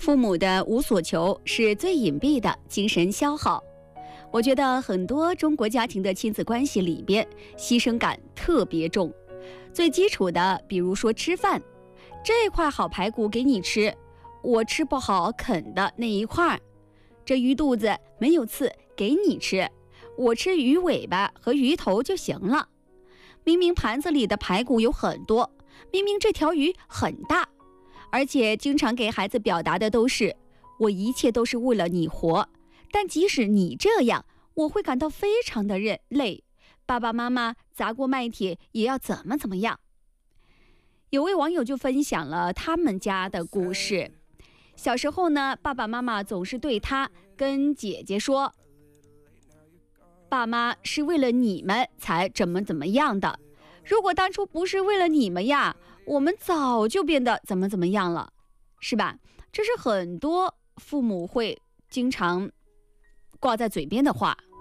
父母的无所求是最隐蔽的精神消耗。我觉得很多中国家庭的亲子关系里边，牺牲感特别重。最基础的，比如说吃饭，这块好排骨给你吃，我吃不好啃的那一块，这鱼肚子没有刺给你吃，我吃鱼尾巴和鱼头就行了。明明盘子里的排骨有很多，明明这条鱼很大，而且经常给孩子表达的都是我一切都是为了你活，但即使你这样，我会感到非常的累，爸爸妈妈砸锅卖铁也要怎么样。有位网友就分享了他们家的故事。小时候呢，爸爸妈妈总是对他跟姐姐说，爸妈是为了你们才怎么样的，如果当初不是为了你们呀，我们早就变得怎么样了，是吧？这是很多父母会经常挂在嘴边的话。